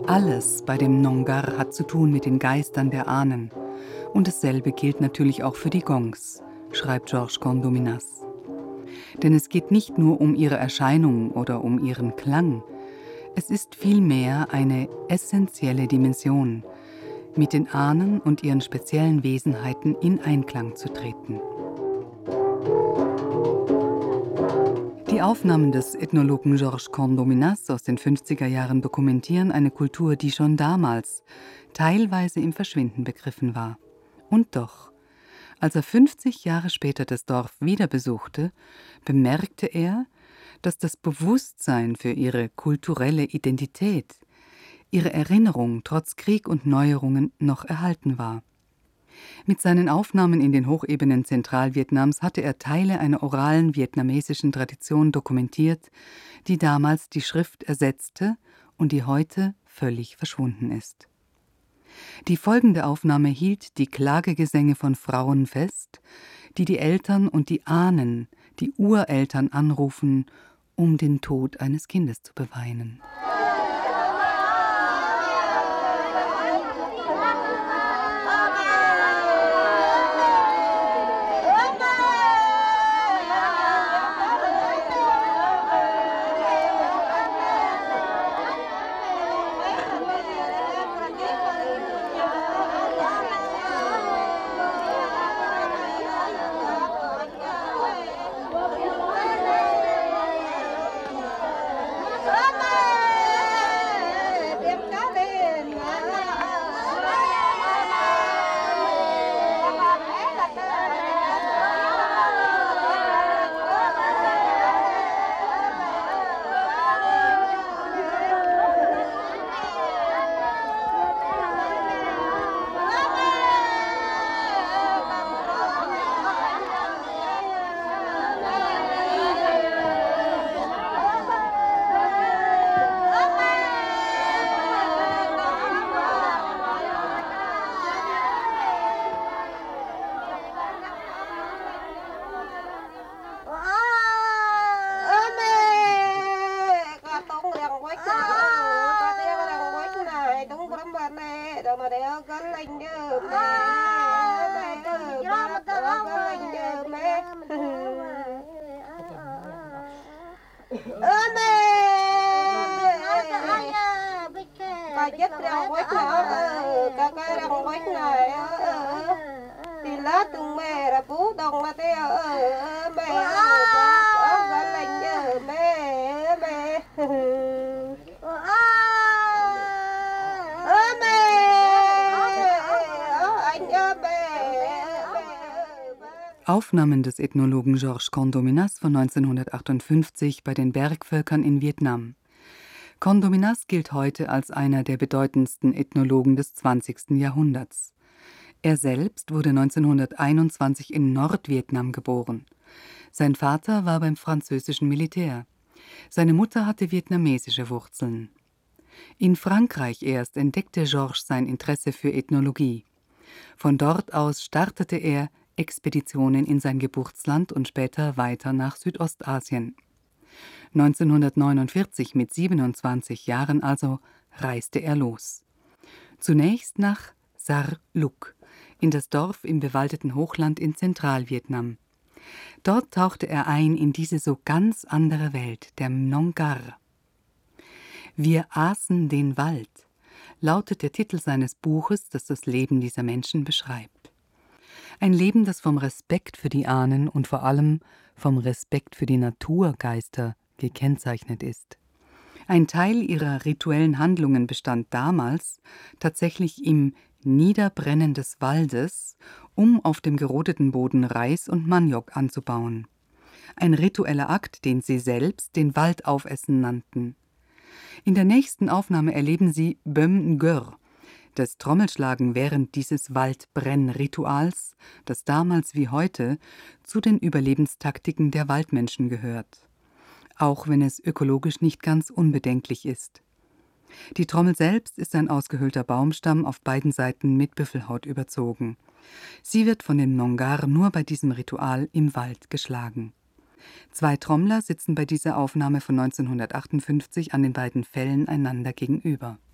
Alles bei dem Nongar hat zu tun mit den Geistern der Ahnen. Und dasselbe gilt natürlich auch für die Gongs, schreibt Georges Condominas. Denn es geht nicht nur um ihre Erscheinung oder um ihren Klang. Es ist vielmehr eine essentielle Dimension, mit den Ahnen und ihren speziellen Wesenheiten in Einklang zu treten. Die Aufnahmen des Ethnologen Georges Condominas aus den 50er Jahren dokumentieren eine Kultur, die schon damals teilweise im Verschwinden begriffen war. Und doch, als er 50 Jahre später das Dorf wieder besuchte, bemerkte er, dass das Bewusstsein für ihre kulturelle Identität, ihre Erinnerung trotz Krieg und Neuerungen noch erhalten war. Mit seinen Aufnahmen in den Hochebenen Zentralvietnams hatte er Teile einer oralen vietnamesischen Tradition dokumentiert, die damals die Schrift ersetzte und die heute völlig verschwunden ist. Die folgende Aufnahme hielt die Klagegesänge von Frauen fest, die die Eltern und die Ahnen, die Ureltern anrufen, um den Tod eines Kindes zu beweinen. Aufnahmen des Ethnologen Georges Condominas von 1958 bei den Bergvölkern in Vietnam. Condominas gilt heute als einer der bedeutendsten Ethnologen des 20. Jahrhunderts. Er selbst wurde 1921 in Nordvietnam geboren. Sein Vater war beim französischen Militär. Seine Mutter hatte vietnamesische Wurzeln. In Frankreich erst entdeckte Georges sein Interesse für Ethnologie. Von dort aus startete er Expeditionen in sein Geburtsland und später weiter nach Südostasien. 1949, mit 27 Jahren also, reiste er los. Zunächst nach Sar Luc, in das Dorf im bewaldeten Hochland in Zentralvietnam. Dort tauchte er ein in diese so ganz andere Welt, der Nongar. »Wir aßen den Wald«, lautet der Titel seines Buches, das das Leben dieser Menschen beschreibt. Ein Leben, das vom Respekt für die Ahnen und vor allem vom Respekt für die Naturgeister gekennzeichnet ist. Ein Teil ihrer rituellen Handlungen bestand damals tatsächlich im Niederbrennen des Waldes, um auf dem gerodeten Boden Reis und Maniok anzubauen. Ein ritueller Akt, den sie selbst den Waldaufessen nannten. In der nächsten Aufnahme erleben sie Böm Ngör, das Trommelschlagen während dieses Waldbrennrituals, das damals wie heute zu den Überlebenstaktiken der Waldmenschen gehört. Auch wenn es ökologisch nicht ganz unbedenklich ist. Die Trommel selbst ist ein ausgehöhlter Baumstamm auf beiden Seiten mit Büffelhaut überzogen. Sie wird von den Nongar nur bei diesem Ritual im Wald geschlagen. 2 Trommler sitzen bei dieser Aufnahme von 1958 an den beiden Fällen einander gegenüber.